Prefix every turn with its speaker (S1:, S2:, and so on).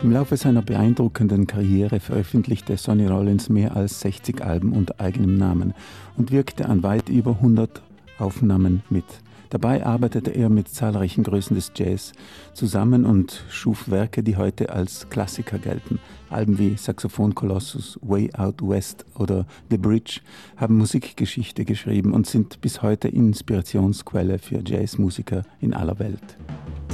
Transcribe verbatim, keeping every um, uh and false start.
S1: Im Laufe seiner beeindruckenden Karriere veröffentlichte Sonny Rollins mehr als sechzig Alben unter eigenem Namen und wirkte an weit über hundert Aufnahmen mit. Dabei arbeitete er mit zahlreichen Größen des Jazz zusammen und schuf Werke, die heute als Klassiker gelten. Alben wie Saxophon Colossus, Way Out West oder The Bridge haben Musikgeschichte geschrieben und sind bis heute Inspirationsquelle für Jazzmusiker in aller Welt.